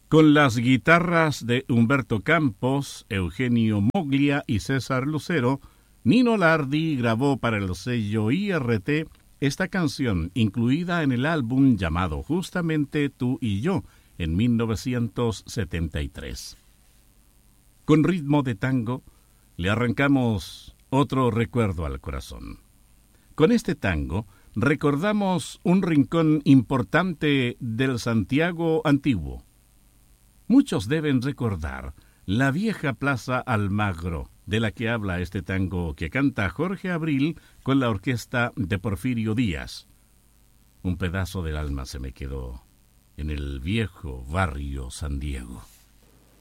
Con las guitarras de Humberto Campos, Eugenio Moglia y César Lucero, Nino Lardi grabó para el sello IRT esta canción, incluida en el álbum llamado justamente Tú y Yo, en 1973. Con ritmo de tango, le arrancamos otro recuerdo al corazón. Con este tango, recordamos un rincón importante del Santiago antiguo. Muchos deben recordar la vieja Plaza Almagro, de la que habla este tango que canta Jorge Abril con la orquesta de Porfirio Díaz. Un pedazo del alma se me quedó en el viejo barrio San Diego.